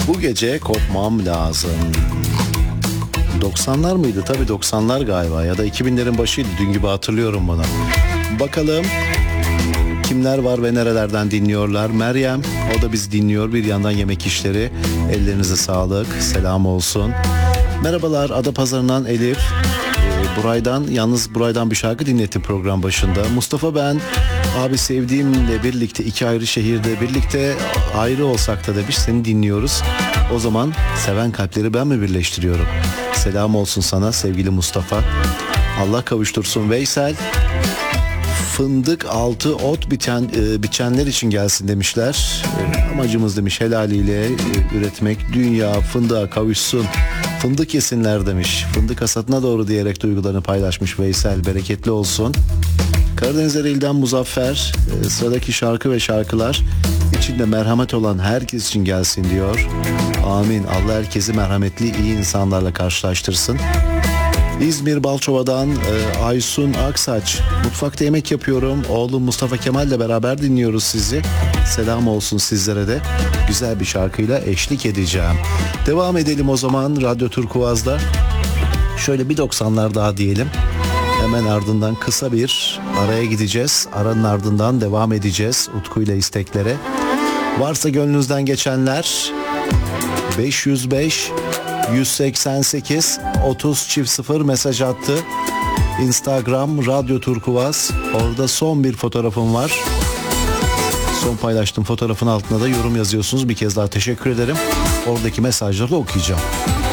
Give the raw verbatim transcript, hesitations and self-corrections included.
Bu gece kopmam lazım. doksanlar mıydı? Tabii doksanlar galiba ya da iki binlerin başıydı. Dün gibi hatırlıyorum bunu. Bakalım kimler var ve nerelerden dinliyorlar? Meryem, o da bizi dinliyor. Bir yandan yemek işleri. Ellerinize sağlık. Selam olsun. Merhabalar, Adapazarı'ndan Elif. Ee, Buray'dan, yalnız Buray'dan bir şarkı dinlettim program başında. Mustafa ben, abi sevdiğimle birlikte iki ayrı şehirde birlikte ayrı olsak da demiş, seni dinliyoruz. O zaman seven kalpleri ben mi birleştiriyorum? Selam olsun sana sevgili Mustafa. Allah kavuştursun. Veysel, fındık altı ot biten, e, biçenler için gelsin demişler. E, amacımız demiş helaliyle e, üretmek, dünya fındığa kavuşsun, fındık yesinler demiş. Fındık hasatına doğru diyerek duygularını paylaşmış Veysel, bereketli olsun. Karadeniz Ereğli'den Muzaffer, e, sıradaki şarkı ve şarkılar içinde merhamet olan herkes için gelsin diyor. Amin. Allah herkesi merhametli iyi insanlarla karşılaştırsın. İzmir Balçova'dan e, Aysun Aksaç, mutfakta yemek yapıyorum, oğlum Mustafa Kemal'le beraber dinliyoruz sizi. Selam olsun sizlere de. Güzel bir şarkıyla eşlik edeceğim. Devam edelim o zaman Radyo Turkuaz'da. Şöyle bir doksanlar daha diyelim. Hemen ardından kısa bir araya gideceğiz. Aranın ardından devam edeceğiz Utku ile isteklere. Varsa gönlünüzden geçenler beş yüz beş yüz seksen sekiz otuz çift sıfır mesaj attı. Instagram Radyo Turkuaz. Orada son bir fotoğrafım var. Son paylaştığım fotoğrafın altına da yorum yazıyorsunuz. Bir kez daha teşekkür ederim. Oradaki mesajları okuyacağım.